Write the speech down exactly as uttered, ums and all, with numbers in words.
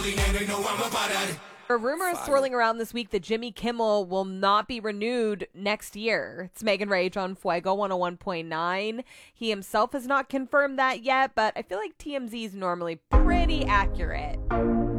There are rumors swirling around this week that Jimmy Kimmel will not be renewed next year. It's Megan Rage on Fuego one oh one point nine. He himself has not confirmed that yet, but I feel like T M Z is normally pretty accurate.